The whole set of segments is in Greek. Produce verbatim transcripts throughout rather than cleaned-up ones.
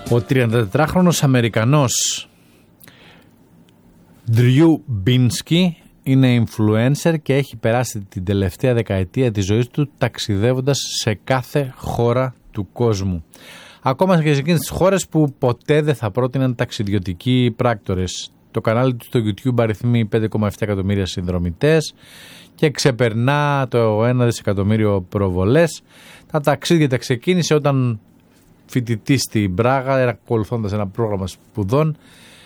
Ο τριαντατετράχρονος Αμερικανός Drew Binsky είναι influencer και έχει περάσει την τελευταία δεκαετία της ζωής του ταξιδεύοντας σε κάθε χώρα του κόσμου. Ακόμα και σε εκείνες τις χώρες που ποτέ δεν θα πρότειναν ταξιδιωτικοί πράκτορες. Το κανάλι του στο YouTube αριθμεί πέντε κόμμα επτά εκατομμύρια συνδρομητές και ξεπερνά το ένα δισεκατομμύριο προβολές. Τα ταξίδια τα ξεκίνησε όταν φοιτητής στην Πράγα, ακολουθώντας ένα πρόγραμμα σπουδών,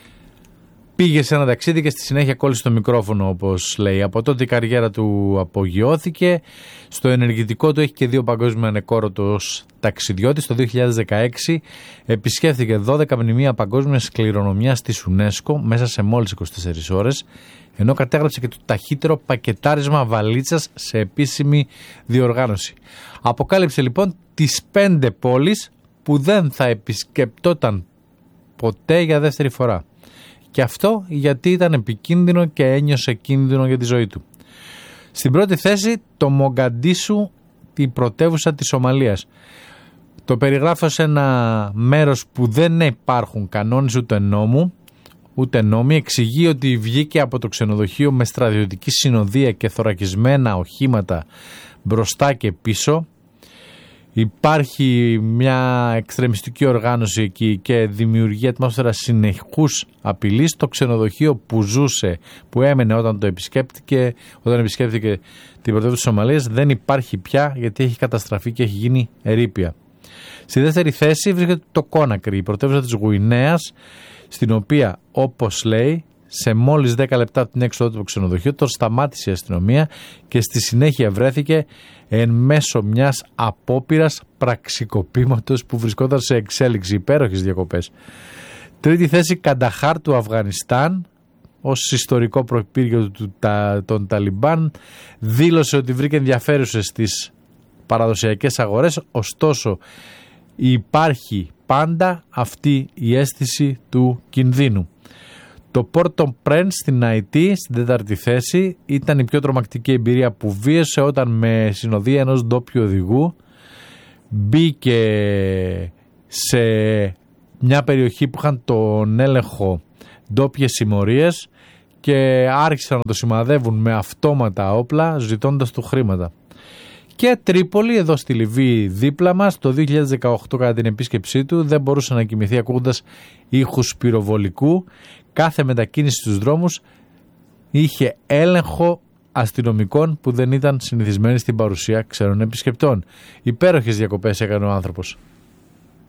πήγε σε ένα ταξίδι και στη συνέχεια κόλλησε το μικρόφωνο, όπως λέει. Από τότε η καριέρα του απογειώθηκε. Στο ενεργητικό του έχει και δύο παγκόσμια ανεκόρωτο ως ταξιδιώτης. Το δύο χιλιάδες δεκαέξι επισκέφθηκε δώδεκα μνημεία παγκόσμιας κληρονομιάς της UNESCO μέσα σε μόλις είκοσι τέσσερις ώρες, ενώ κατέγραψε και το ταχύτερο πακετάρισμα βαλίτσας σε επίσημη διοργάνωση. Αποκάλυψε λοιπόν τις πέντε πόλεις που δεν θα επισκεπτόταν ποτέ για δεύτερη φορά. Και αυτό γιατί ήταν επικίνδυνο και ένιωσε κίνδυνο για τη ζωή του. Στην πρώτη θέση το Μογκαντίσου, την πρωτεύουσα της Σομαλίας. Το περιγράφω σε ένα μέρος που δεν υπάρχουν κανόνες ούτε νόμου, ούτε νόμοι. Εξηγεί ότι βγήκε από το ξενοδοχείο με στρατιωτική συνοδεία και θωρακισμένα οχήματα μπροστά και πίσω. Υπάρχει μια εξτρεμιστική οργάνωση εκεί και δημιουργεί ατμόσφαιρα συνεχούς απειλής. Το ξενοδοχείο που ζούσε, που έμενε όταν το επισκέπτηκε, όταν επισκέπτηκε την πρωτεύουσα της Σομαλίας, δεν υπάρχει πια γιατί έχει καταστραφεί και έχει γίνει ερείπια. Στη δεύτερη θέση βρίσκεται το Κόνακρι, η πρωτεύουσα της Γουινέας, στην οποία, όπως λέει, σε μόλις δέκα λεπτά από την έξοδο του ξενοδοχείου τον σταμάτησε η αστυνομία και στη συνέχεια βρέθηκε εν μέσω μιας απόπειρας πραξικοπήματος που βρισκόταν σε εξέλιξη. Υπέροχες διακοπές. Τρίτη θέση, Κανταχάρ του Αφγανιστάν, ως ιστορικό προπύργιο του, τα, των Ταλιμπάν, δήλωσε ότι βρήκε ενδιαφέρουσες στις παραδοσιακές αγορές, ωστόσο υπάρχει πάντα αυτή η αίσθηση του κινδύνου. Το Πόρτο Πρένς στην Αϊτή, στην τέταρτη θέση, ήταν η πιο τρομακτική εμπειρία που βίωσε όταν με συνοδεία ενός ντόπιου οδηγού μπήκε σε μια περιοχή που είχαν τον έλεγχο ντόπιες συμμορίες και άρχισαν να το σημαδεύουν με αυτόματα όπλα ζητώντας του χρήματα. Και Τρίπολη, εδώ στη Λιβύη δίπλα μας, το δύο χιλιάδες δεκαοκτώ κατά την επίσκεψή του δεν μπορούσε να κοιμηθεί ακούγοντας ήχους πυροβολικού. Κάθε μετακίνηση στους δρόμους είχε έλεγχο αστυνομικών που δεν ήταν συνηθισμένοι στην παρουσία ξένων επισκεπτών. Υπέροχες διακοπές έκανε ο άνθρωπος.